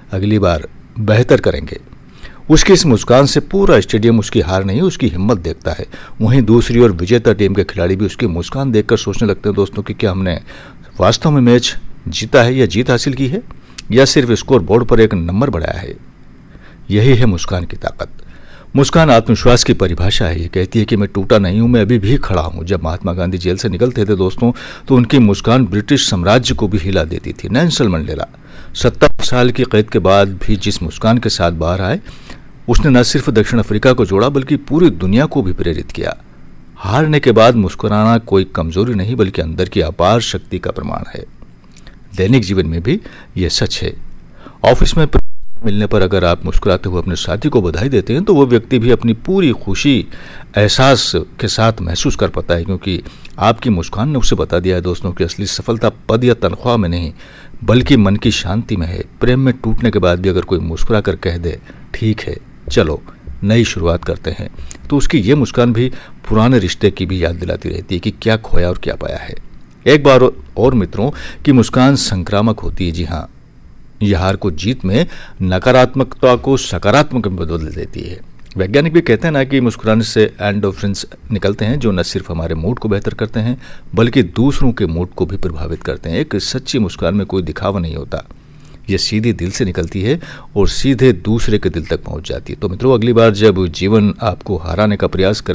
अगली बार बेहतर करेंगे। उसकी इस मुस्कान से पूरा स्टेडियम उसकी हार नहीं उसकी हिम्मत देखता है। वहीं दूसरी ओर विजेता टीम के खिलाड़ी भी उसकी मुस्कान देखकर सोचने लगते हैं दोस्तों कि क्या हमने वास्तव में मैच जीता है या जीत हासिल की है या सिर्फ स्कोर बोर्ड पर एक नंबर बढ़ाया है। यही है मुस्कान की ताकत। मुस्कान आत्मविश्वास की परिभाषा है। ये कहती है कि मैं टूटा नहीं हूं, मैं अभी भी खड़ा हूं। जब महात्मा गांधी जेल से निकलते थे दोस्तों तो उनकी मुस्कान ब्रिटिश साम्राज्य को भी हिला देती थी। नेल्सन मंडेला 70 साल की कैद के बाद भी जिस मुस्कान के साथ बाहर आए उसने न सिर्फ दक्षिण अफ्रीका को जोड़ा बल्कि पूरी दुनिया को भी प्रेरित किया। हारने के बाद मुस्कुराना कोई कमजोरी नहीं बल्कि अंदर की अपार शक्ति का प्रमाण है। दैनिक जीवन में भी यह सच है। ऑफिस में मिलने पर अगर आप मुस्कुराते हुए अपने साथी को बधाई देते हैं तो वो व्यक्ति भी अपनी पूरी खुशी एहसास के साथ महसूस कर पाता है, क्योंकि आपकी मुस्कान ने उसे बता दिया है दोस्तों कि असली सफलता पद या तनख्वाह में नहीं बल्कि मन की शांति में है। प्रेम में टूटने के बाद भी अगर कोई मुस्कुरा कर कह दे ठीक है चलो नई शुरुआत करते हैं, तो उसकी ये मुस्कान भी पुराने रिश्ते की भी याद दिलाती रहती है कि क्या खोया और क्या पाया है। एक बार और मित्रों की मुस्कान संक्रामक होती है। जी हाँ, यह हार को जीत में, नकारात्मकता को सकारात्मक में बदल देती है। वैज्ञानिक भी कहते हैं ना कि मुस्कुराने से एंडोर्फिन्स निकलते हैं जो न सिर्फ हमारे मूड को बेहतर करते हैं बल्कि दूसरों के मूड को भी प्रभावित करते हैं। एक सच्ची मुस्कान में कोई दिखावा नहीं होता, यह सीधे दिल से निकलती है और सीधे दूसरे के दिल तक पहुंच जाती है। तो मित्रों, अगली बार जब जीवन आपको हराने का प्रयास करे